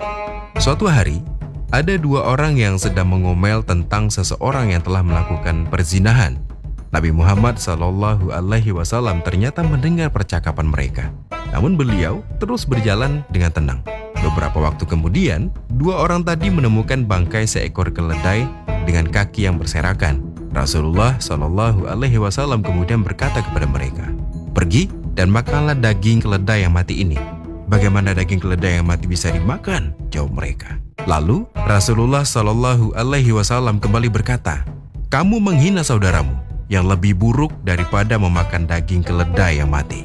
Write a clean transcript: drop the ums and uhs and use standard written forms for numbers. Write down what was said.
Suatu hari, ada dua orang yang sedang mengomel tentang seseorang yang telah melakukan perzinahan. Nabi Muhammad SAW ternyata mendengar percakapan mereka. Namun beliau terus berjalan dengan tenang. Beberapa waktu kemudian, dua orang tadi menemukan bangkai seekor keledai dengan kaki yang berserakan. Rasulullah SAW kemudian berkata kepada mereka, "Pergi dan makanlah daging keledai yang mati ini." "Bagaimana daging keledai yang mati bisa dimakan?" jawab mereka. Lalu Rasulullah SAW kembali berkata, "Kamu menghina saudaramu yang lebih buruk daripada memakan daging keledai yang mati."